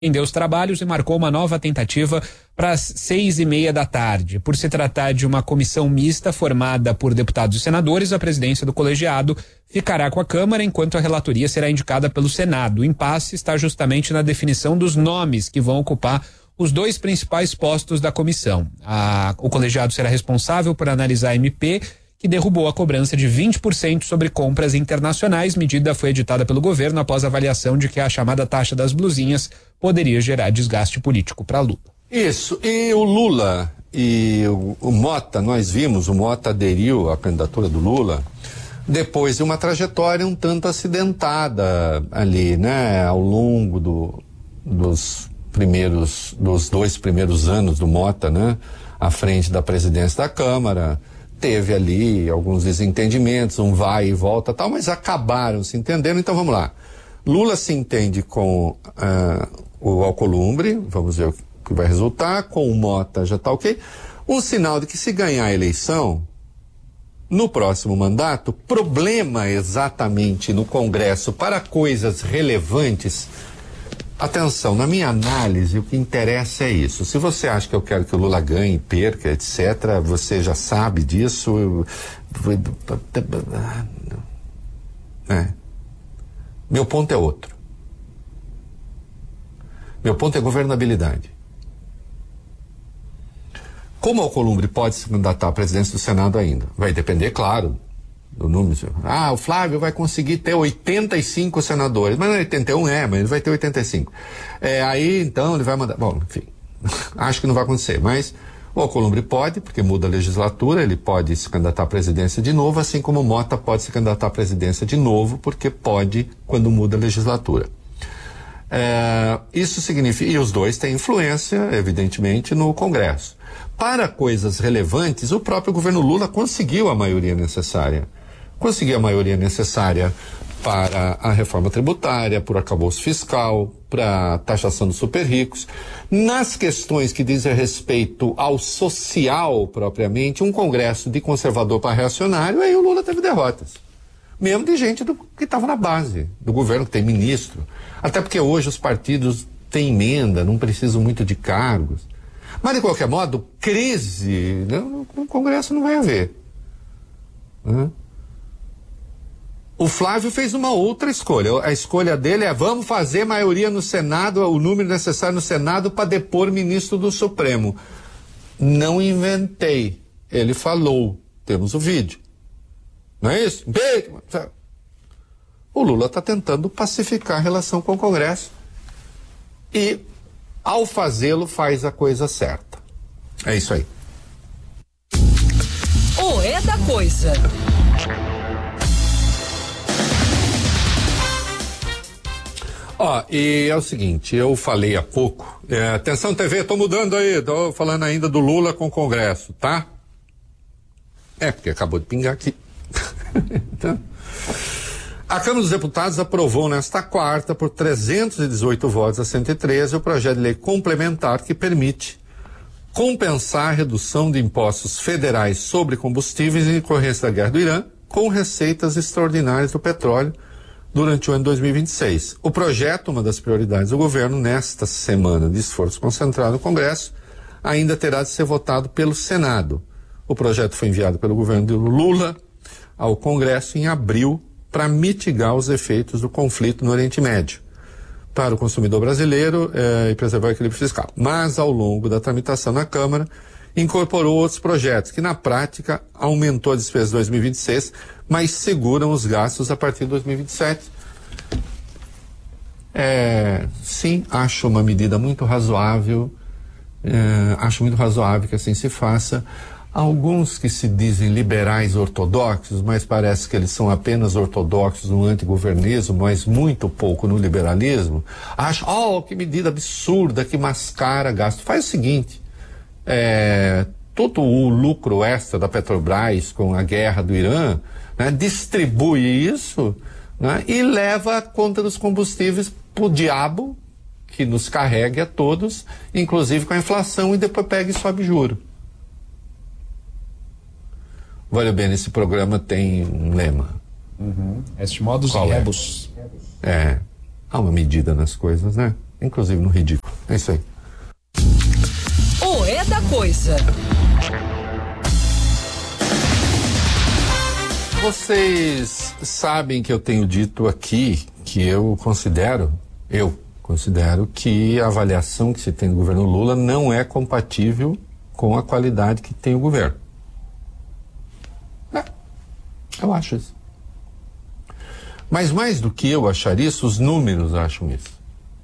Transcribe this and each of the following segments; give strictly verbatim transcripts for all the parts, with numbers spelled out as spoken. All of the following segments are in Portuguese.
Suspendeu os trabalhos e marcou uma nova tentativa para as seis e meia da tarde. Por se tratar de uma comissão mista formada por deputados e senadores, a presidência do colegiado ficará com a Câmara, enquanto a relatoria será indicada pelo Senado. O impasse está justamente na definição dos nomes que vão ocupar os dois principais postos da comissão. A, o colegiado será responsável por analisar a M P, que derrubou a cobrança de vinte por cento sobre compras internacionais. Medida foi editada pelo governo após a avaliação de que a chamada taxa das blusinhas poderia gerar desgaste político para Lula. Isso, e o Lula e o, o Mota, nós vimos, o Mota aderiu à candidatura do Lula depois de uma trajetória um tanto acidentada ali, né, ao longo do, dos primeiros, dos dois primeiros anos do Mota, né, à frente da presidência da Câmara. Teve ali alguns desentendimentos, um vai e volta tal, mas acabaram se entendendo. Então vamos lá. Lula se entende com uh, o Alcolumbre, vamos ver o que vai resultar, com o Mota já tá ok. Um sinal de que se ganhar a eleição, no próximo mandato, problema exatamente no Congresso para coisas relevantes. Atenção, na minha análise, o que interessa é isso. Se você acha que eu quero que o Lula ganhe, perca, etcétera, você já sabe disso. É. Meu ponto é outro. Meu ponto é governabilidade. Como o Alcolumbre pode se candidatar à presidência do Senado ainda? Vai depender, claro, do número. Ah, o Flávio vai conseguir ter oitenta e cinco senadores, mas não é oitenta e um, é, mas ele vai ter oitenta e cinco. É, aí, então, ele vai mandar... Bom, enfim, acho que não vai acontecer, mas o Alcolumbre pode, porque muda a legislatura, ele pode se candidatar à presidência de novo, assim como o Mota pode se candidatar à presidência de novo, porque pode quando muda a legislatura. É, isso significa... E os dois têm influência, evidentemente, no Congresso. Para coisas relevantes, o próprio governo Lula conseguiu a maioria necessária. Conseguiu a maioria necessária para a reforma tributária, por arcabouço fiscal, para a taxação dos super ricos. Nas questões que dizem respeito ao social propriamente, um congresso de conservador para reacionário, aí o Lula teve derrotas. Mesmo de gente do, que estava na base do governo, que tem ministro. Até porque hoje os partidos têm emenda, não precisam muito de cargos. Mas, de qualquer modo, crise no, no Congresso não vai haver. Né? O Flávio fez uma outra escolha. A escolha dele é: vamos fazer maioria no Senado, o número necessário no Senado para depor ministro do Supremo. Não inventei. Ele falou. Temos o vídeo. Não é isso? O Lula está tentando pacificar a relação com o Congresso. E, ao fazê-lo, faz a coisa certa. É isso aí. O é da coisa. Ó, e é o seguinte, eu falei há pouco, é, atenção T V, tô mudando aí, tô falando ainda do Lula com o Congresso, tá? É, porque acabou de pingar aqui. Então, a Câmara dos Deputados aprovou nesta quarta, por trezentos e dezoito votos a cento e treze, o projeto de lei complementar que permite compensar a redução de impostos federais sobre combustíveis em decorrência da guerra do Irã com receitas extraordinárias do petróleo durante o ano dois mil e vinte e seis. O projeto, uma das prioridades do governo nesta semana de esforço concentrado no Congresso, ainda terá de ser votado pelo Senado. O projeto foi enviado pelo governo de Lula ao Congresso em abril para mitigar os efeitos do conflito no Oriente Médio para o consumidor brasileiro eh, e preservar o equilíbrio fiscal. Mas, ao longo da tramitação na Câmara, incorporou outros projetos que, na prática, aumentou a despesa de dois mil e vinte e seis, mas seguram os gastos a partir de dois mil e vinte e sete. É, sim, acho uma medida muito razoável, é, acho muito razoável que assim se faça. Alguns que se dizem liberais ortodoxos, mas parece que eles são apenas ortodoxos no antigovernismo, mas muito pouco no liberalismo, acham, oh, que medida absurda, que mascara gasto. Faz o seguinte, é, todo o lucro extra da Petrobras com a guerra do Irã, né, distribui isso, né, e leva a conta dos combustíveis pro diabo, que nos carregue a todos, inclusive com a inflação, e depois pega e sobe juro. Olha bem, esse programa tem um lema. Uhum. Este modus Qual rebus. É? é, há uma medida nas coisas, né? inclusive no ridículo. É isso aí. O É da Coisa. Vocês sabem que eu tenho dito aqui que eu considero, eu considero que a avaliação que se tem do governo Lula não é compatível com a qualidade que tem o governo. É, eu acho isso. Mas mais do que eu achar isso, os números acham isso.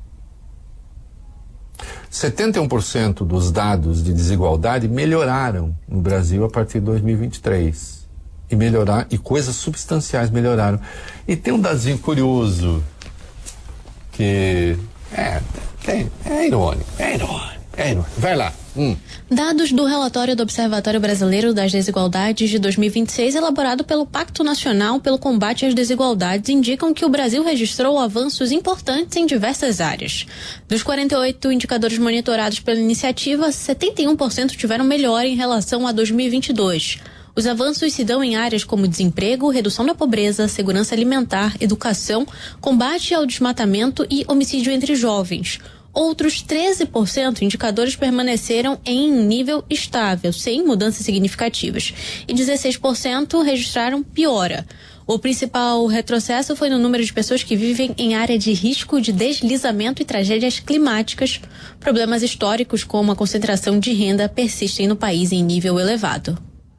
setenta e um por cento dos dados de desigualdade melhoraram no Brasil a partir de dois mil e vinte e três. E melhorar, e coisas substanciais melhoraram. E tem um dadozinho curioso que é, tem, é irônico, é irônico, é irônico. Vai lá. Hum. Dados do relatório do Observatório Brasileiro das Desigualdades de dois mil e vinte e seis, elaborado pelo Pacto Nacional pelo Combate às Desigualdades, indicam que o Brasil registrou avanços importantes em diversas áreas. Dos quarenta e oito indicadores monitorados pela iniciativa, setenta e um por cento tiveram melhora em relação a dois mil e vinte e dois. Os avanços se dão em áreas como desemprego, redução da pobreza, segurança alimentar, educação, combate ao desmatamento e homicídio entre jovens. Outros treze por cento indicadores permaneceram em nível estável, sem mudanças significativas, e dezesseis por cento registraram piora. O principal retrocesso foi no número de pessoas que vivem em área de risco de deslizamento e tragédias climáticas. Problemas históricos como a concentração de renda persistem no país em nível elevado.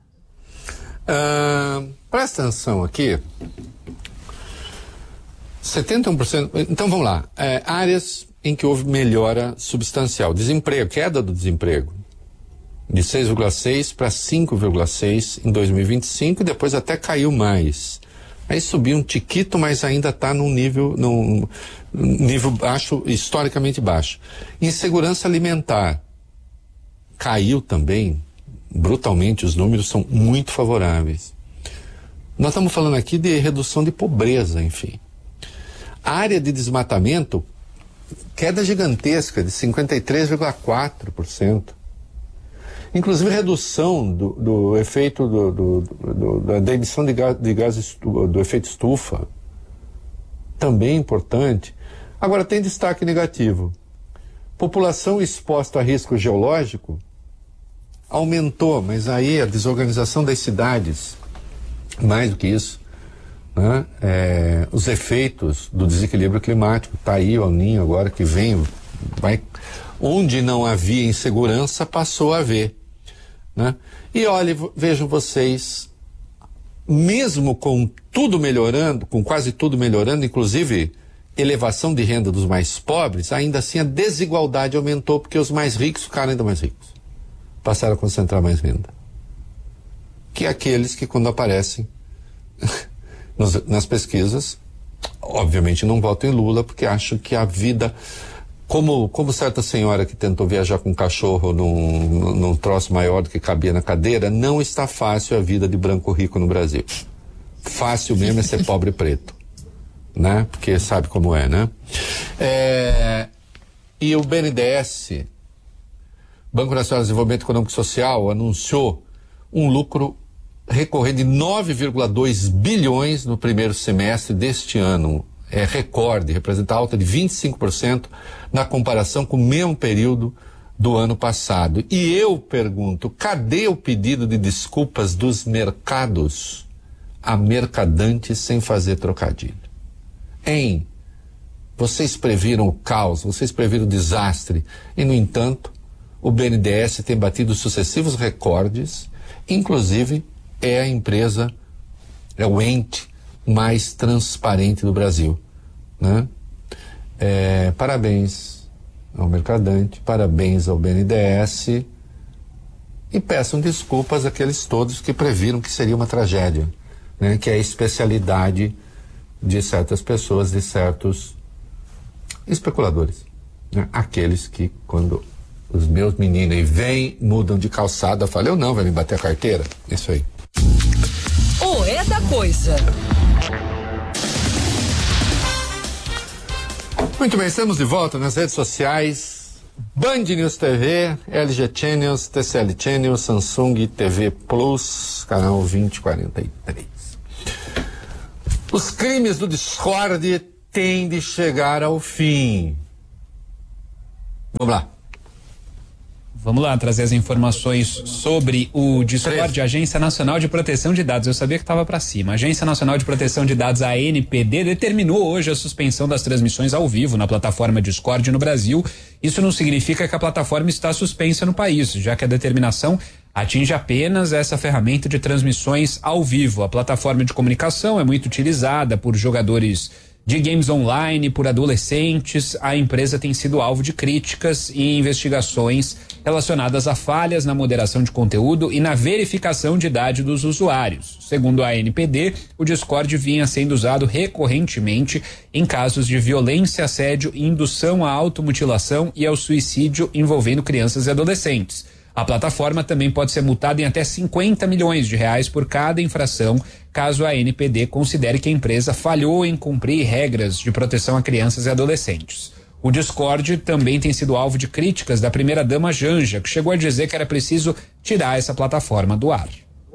Uh, presta atenção aqui. setenta e um por cento. Então vamos lá. É, áreas em que houve melhora substancial. Desemprego, queda do desemprego. De seis vírgula seis para cinco vírgula seis em dois mil e vinte e cinco e depois até caiu mais. Aí subiu um tiquito, mas ainda está num nível, num nível baixo, historicamente baixo. Insegurança alimentar. Caiu também. Brutalmente, os números são muito favoráveis. Nós estamos falando aqui de redução de pobreza, enfim. A área de desmatamento, queda gigantesca de cinquenta e três vírgula quatro por cento. Inclusive redução do, do efeito do, do, do, da emissão de gás, de gás estu, do efeito estufa. Também importante. Agora tem destaque negativo. População exposta a risco geológico aumentou, mas aí a desorganização das cidades, mais do que isso, né? É, os efeitos do desequilíbrio climático, está aí o El Niño agora que vem, vai, onde não havia insegurança passou a haver, né? E olha, vejam vocês, mesmo com tudo melhorando, com quase tudo melhorando, inclusive elevação de renda dos mais pobres, ainda assim a desigualdade aumentou porque os mais ricos ficaram ainda mais ricos. Passaram a concentrar mais renda. Que aqueles que quando aparecem nos, nas pesquisas, obviamente não votam em Lula porque acham que a vida, como, como certa senhora que tentou viajar com um cachorro num, num troço maior do que cabia na cadeira, não está fácil a vida de branco rico no Brasil. Fácil mesmo é ser pobre preto, né? Porque sabe como é, né? É, e o B N D E S, Banco Nacional de Desenvolvimento Econômico e Social, anunciou um lucro recorrente de nove vírgula dois bilhões no primeiro semestre deste ano. É recorde, representa alta de vinte e cinco por cento na comparação com o mesmo período do ano passado. E eu pergunto, cadê o pedido de desculpas dos mercados a mercadantes sem fazer trocadilho? Hein? Vocês previram o caos, vocês previram o desastre e, no entanto, o B N D E S tem batido sucessivos recordes, inclusive é a empresa, é o ente mais transparente do Brasil, né? É, parabéns ao mercadante, parabéns ao B N D E S e peçam desculpas àqueles todos que previram que seria uma tragédia, né? Que é a especialidade de certas pessoas, de certos especuladores, né? Aqueles que quando os meus meninos vêm, mudam de calçada, eu falo, eu não, vai me bater a carteira. Isso aí. O É da Coisa. Muito bem, estamos de volta nas redes sociais. Band News T V, L G Channels, T C L Channels, Samsung T V Plus, canal vinte e quarenta e três. Os crimes do Discord têm de chegar ao fim. Vamos lá. Vamos lá trazer as informações sobre o Discord, Agência Nacional de Proteção de Dados. Eu sabia que estava para cima. A Agência Nacional de Proteção de Dados, a A N P D, determinou hoje a suspensão das transmissões ao vivo na plataforma Discord no Brasil. Isso não significa que a plataforma está suspensa no país, já que a determinação atinge apenas essa ferramenta de transmissões ao vivo. A plataforma de comunicação é muito utilizada por jogadores de games online, por adolescentes. A empresa tem sido alvo de críticas e investigações relacionadas a falhas na moderação de conteúdo e na verificação de idade dos usuários. Segundo a A N P D, o Discord vinha sendo usado recorrentemente em casos de violência, assédio, indução à automutilação e ao suicídio envolvendo crianças e adolescentes. A plataforma também pode ser multada em até cinquenta milhões de reais por cada infração, caso a A N P D considere que a empresa falhou em cumprir regras de proteção a crianças e adolescentes. O Discord também tem sido alvo de críticas da primeira-dama Janja, que chegou a dizer que era preciso tirar essa plataforma do ar.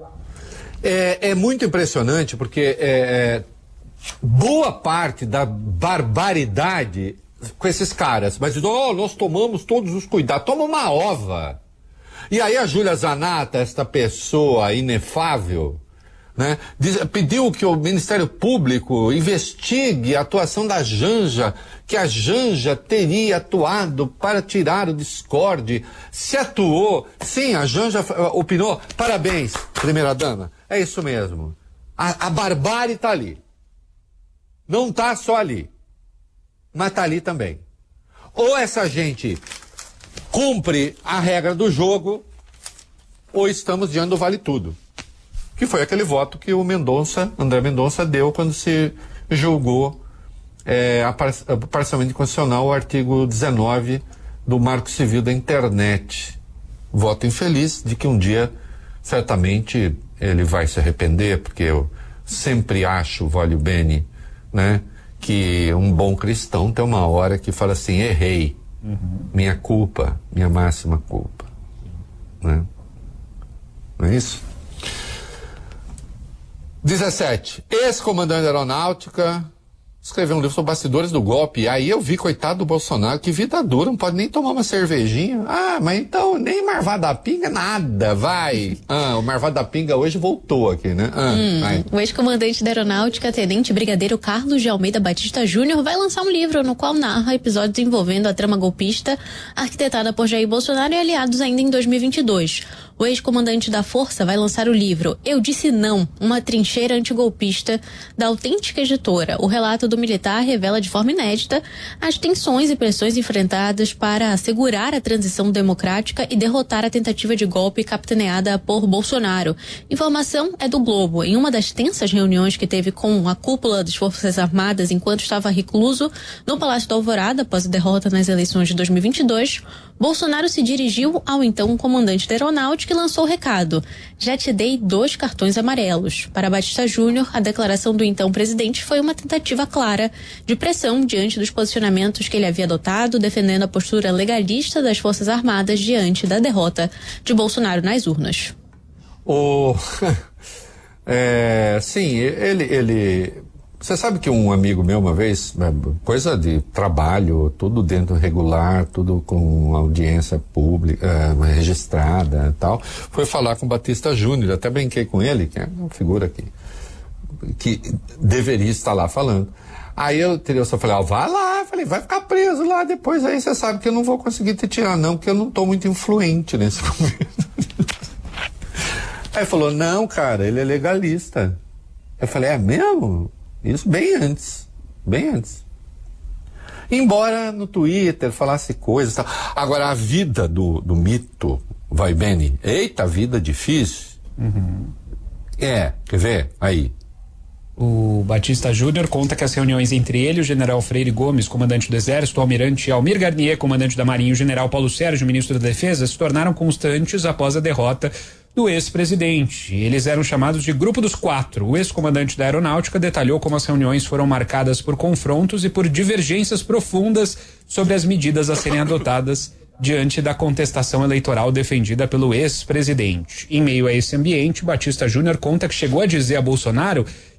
É, é muito impressionante porque é, é, boa parte da barbaridade com esses caras, mas oh, nós tomamos todos os cuidados, toma uma ova. E aí a Júlia Zanata, esta pessoa inefável, né, diz, pediu que o Ministério Público investigue a atuação da Janja, que a Janja teria atuado para tirar o Discord. Se atuou, sim, a Janja uh, opinou. Parabéns, primeira-dama. É isso mesmo. A, a barbárie está ali. Não está só ali, mas está ali também. Ou essa gente cumpre a regra do jogo, ou estamos diante do vale tudo. Que foi aquele voto que o Mendonça, André Mendonça, deu quando se julgou é, a par, a parcialmente constitucional o artigo dezenove do Marco Civil da Internet. Voto infeliz de que um dia, certamente, ele vai se arrepender, porque eu sempre acho, voglio bene, né, que um bom cristão tem uma hora que fala assim, errei, uhum. minha culpa, minha máxima culpa. Né? Não é isso? dezessete. Ex-comandante da Aeronáutica escreveu um livro sobre bastidores do golpe. E aí eu vi, coitado do Bolsonaro, que vida dura, não pode nem tomar uma cervejinha. Ah, mas então nem Marvado da Pinga, nada, vai. Ah, o Marvado da Pinga hoje voltou aqui, né? Ah, hum, vai. O ex-comandante da Aeronáutica, tenente brigadeiro Carlos de Almeida Batista Júnior, vai lançar um livro no qual narra episódios envolvendo a trama golpista arquitetada por Jair Bolsonaro e aliados ainda em dois mil e vinte e dois. O ex-comandante da Força vai lançar o livro Eu Disse Não, uma trincheira antigolpista, da Autêntica Editora. O relato do militar revela de forma inédita as tensões e pressões enfrentadas para assegurar a transição democrática e derrotar a tentativa de golpe capitaneada por Bolsonaro. Informação é do Globo. Em uma das tensas reuniões que teve com a cúpula das Forças Armadas enquanto estava recluso no Palácio da Alvorada após a derrota nas eleições de dois mil e vinte e dois, Bolsonaro se dirigiu ao então comandante da Aeronáutica e lançou o recado: já te dei dois cartões amarelos. Para Batista Júnior, a declaração do então presidente foi uma tentativa clara de pressão diante dos posicionamentos que ele havia adotado, defendendo a postura legalista das Forças Armadas diante da derrota de Bolsonaro nas urnas. O... é, sim, ele... ele... Você sabe que um amigo meu uma vez, coisa de trabalho, tudo dentro regular, tudo com audiência pública, uh, registrada e tal, foi falar com o Batista Júnior, até brinquei com ele, que é uma figura que, que deveria estar lá falando. Aí eu, eu só falei, ó, vai lá, falei, vai ficar preso lá, depois aí você sabe que eu não vou conseguir te tirar não, porque eu não estou muito influente nesse momento. Aí falou, não, cara, ele é legalista. Eu falei, é mesmo? Isso bem antes, bem antes. Embora no Twitter falasse coisas e tal. Agora, a vida do, do mito, vai bem, eita, vida difícil. Uhum. É, quer ver? Aí. O Batista Júnior conta que as reuniões entre ele, o general Freire Gomes, comandante do Exército, o almirante Almir Garnier, comandante da Marinha, e o general Paulo Sérgio, ministro da Defesa, se tornaram constantes após a derrota do ex-presidente. Eles eram chamados de Grupo dos Quatro. O ex-comandante da Aeronáutica detalhou como as reuniões foram marcadas por confrontos e por divergências profundas sobre as medidas a serem adotadas diante da contestação eleitoral defendida pelo ex-presidente. Em meio a esse ambiente, Batista Júnior conta que chegou a dizer a Bolsonaro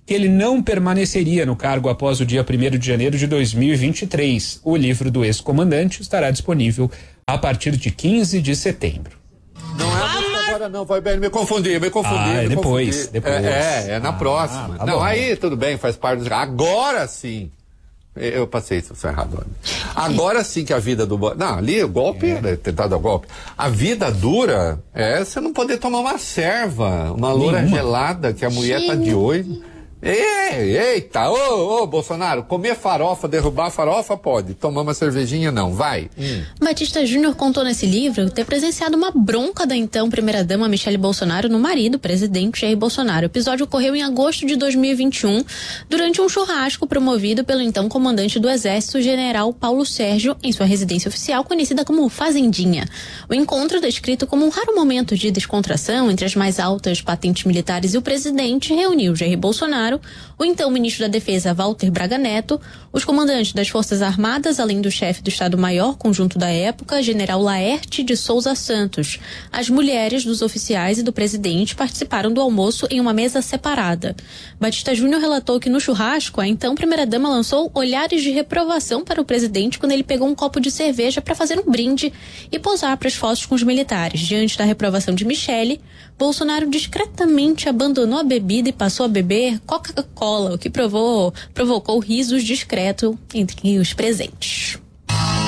que ele não permaneceria no cargo após o dia primeiro de janeiro de dois mil e vinte e três. O livro do ex-comandante estará disponível a partir de quinze de setembro. Não é ah, agora não, vai bem, me confundi, me confundi. Ah, me depois, confundi. depois. É, é, é na ah, próxima. Tá não, bom. Aí tudo bem, faz parte do... Agora sim. Eu passei isso errado. Agora sim que a vida do... Não, ali o golpe, é. tentado ao golpe. A vida dura é você não poder tomar uma serva, uma loura Nenhuma. gelada que a mulher sim. tá de olho. Ei, eita, ô, ô, Bolsonaro, comer farofa, derrubar farofa pode, tomar uma cervejinha não, vai. Hum. Batista Júnior contou nesse livro ter presenciado uma bronca da então primeira-dama Michele Bolsonaro no marido, presidente Jair Bolsonaro. O episódio ocorreu em agosto de dois mil e vinte e um, durante um churrasco promovido pelo então comandante do Exército, general Paulo Sérgio, em sua residência oficial, conhecida como Fazendinha. O encontro, descrito como um raro momento de descontração entre as mais altas patentes militares e o presidente, reuniu Jair Bolsonaro, o então ministro da Defesa Walter Braga Neto, os comandantes das Forças Armadas, além do chefe do Estado-Maior Conjunto da época, general Laerte de Souza Santos. As mulheres dos oficiais e do presidente participaram do almoço em uma mesa separada. Batista Júnior relatou que no churrasco, a então primeira-dama lançou olhares de reprovação para o presidente quando ele pegou um copo de cerveja para fazer um brinde e posar para as fotos com os militares. Diante da reprovação de Michele, Bolsonaro discretamente abandonou a bebida e passou a beber Coca-Cola, o que provou, provocou risos discretos entre os presentes.